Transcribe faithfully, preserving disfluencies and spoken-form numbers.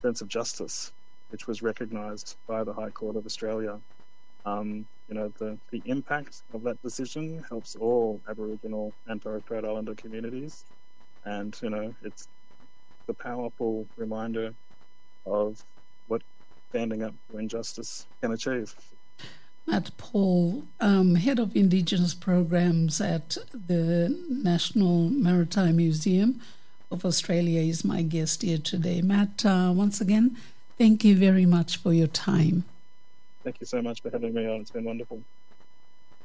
sense of justice, which was recognised by the High Court of Australia. Um, you know, the, the impact of that decision helps all Aboriginal and Torres Strait Islander communities. And, you know, it's a powerful reminder of what standing up for injustice can achieve. Matt Paul, um, Head of Indigenous Programs at the National Maritime Museum of Australia, is my guest here today. Matt, uh, once again, thank you very much for your time. Thank you so much for having me on. It's been wonderful.